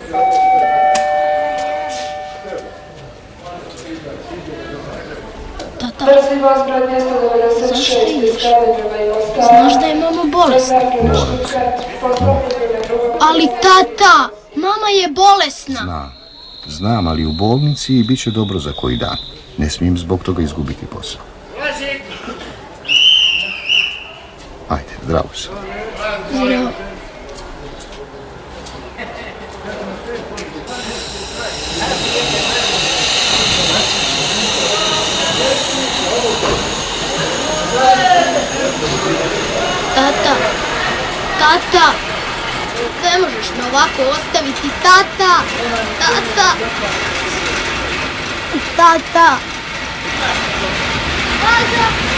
Tata, zašto ideš? Znaš da je mama bolesna? Ali tata, mama je bolesna. Znam, ali u bolnici bit će dobro za koji dan. Ne smijem zbog toga izgubiti posao. Ajde, zdravo se. Zdravo. Tata, ne možeš me ovako ostaviti, tata. Tata.